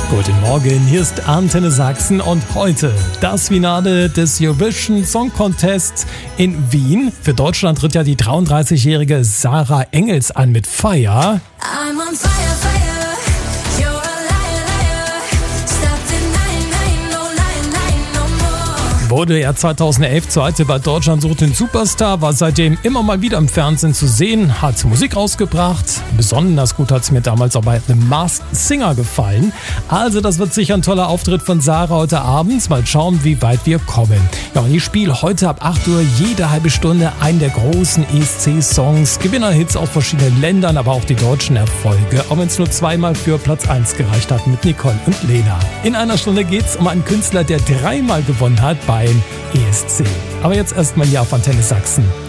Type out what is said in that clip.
Guten Morgen, hier ist Antenne Sachsen und heute das Finale des Eurovision Song Contests in Wien. Für Deutschland tritt ja die 33-jährige Sarah Engels an mit Fire. I'm on fire, fire. You're a liar, liar. Stop denying, lying, no lying, lying no more. Wurde er 2011 Zweite bei Deutschland sucht den Superstar, war seitdem immer mal wieder im Fernsehen zu sehen, hat Musik rausgebracht. Besonders gut hat es mir damals auch bei The Masked Singer gefallen. Also das wird sicher ein toller Auftritt von Sarah heute Abend. Mal schauen, wie weit wir kommen. Ja, und ich spiele heute ab 8 Uhr jede halbe Stunde einen der großen ESC-Songs. Gewinnerhits aus verschiedenen Ländern, aber auch die deutschen Erfolge. Auch wenn es nur zweimal für Platz 1 gereicht hat mit Nicole und Lena. In einer Stunde geht es um einen Künstler, der 3-mal gewonnen hat beim ESC. Aber jetzt erstmal hier auf Antenne Sachsen.